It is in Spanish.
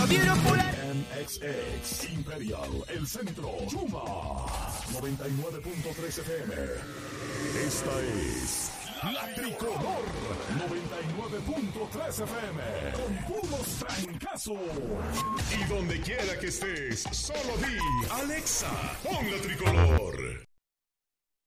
MXX Imperial, el centro, Chuma 99.3 FM. Esta es La Tricolor 99.3 FM con puros trancazos. Y donde quiera que estés, solo di Alexa, pon La Tricolor.